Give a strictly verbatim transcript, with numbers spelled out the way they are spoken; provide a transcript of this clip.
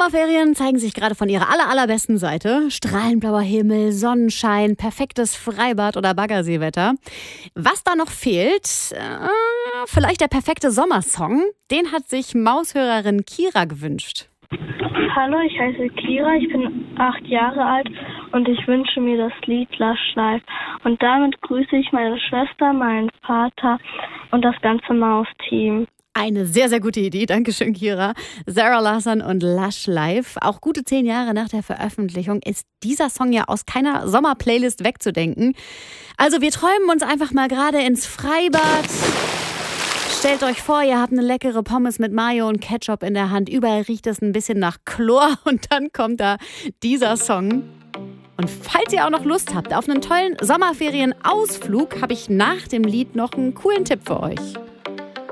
Sommerferien zeigen sich gerade von ihrer aller, allerbesten Seite. Strahlend blauer Himmel, Sonnenschein, perfektes Freibad oder Baggerseewetter. Was da noch fehlt, äh, vielleicht der perfekte Sommersong. Den hat sich Maushörerin Kira gewünscht. Hallo, ich heiße Kira, ich bin acht Jahre alt und ich wünsche mir das Lied Lush Life. Und damit grüße ich meine Schwester, meinen Vater und das ganze Maus-Team. Eine sehr, sehr gute Idee. Dankeschön, Kira. Zara Larsson und Lush Life. Auch gute zehn Jahre nach der Veröffentlichung ist dieser Song ja aus keiner Sommerplaylist wegzudenken. Also wir träumen uns einfach mal gerade ins Freibad. Stellt euch vor, ihr habt eine leckere Pommes mit Mayo und Ketchup in der Hand. Überall riecht es ein bisschen nach Chlor und dann kommt da dieser Song. Und falls ihr auch noch Lust habt auf einen tollen Sommerferienausflug, habe ich nach dem Lied noch einen coolen Tipp für euch.